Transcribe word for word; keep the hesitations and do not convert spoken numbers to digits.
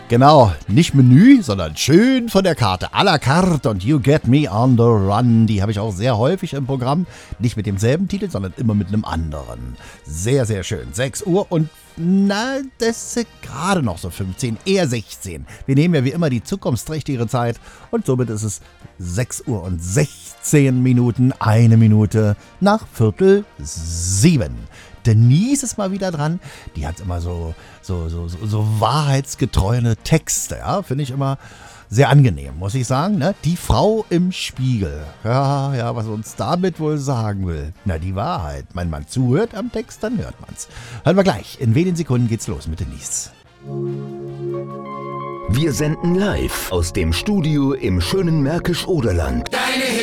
Genau, nicht Menü, sondern schön von der Karte, à la carte und You Get Me on the Run. Die habe ich auch sehr häufig im Programm. Nicht mit demselben Titel, sondern immer mit einem anderen. Sehr, sehr schön. sechs Uhr und na, das ist gerade noch so fünfzehn, eher sechzehn. Wir nehmen ja wie immer die zukunftsträchtigere Zeit und somit ist es sechs Uhr und sechzehn Minuten, eine Minute nach Viertel sieben. Denise ist mal wieder dran. Die hat immer so, so, so, so, so wahrheitsgetreue Texte. Ja? Finde ich immer sehr angenehm, muss ich sagen. Ne? Die Frau im Spiegel. Ja, ja, was uns damit wohl sagen will. Na, die Wahrheit. Wenn man zuhört am Text, dann hört man's. Hören wir gleich. In wenigen Sekunden geht's los mit Denise. Wir senden live aus dem Studio im schönen Märkisch-Oderland. Deine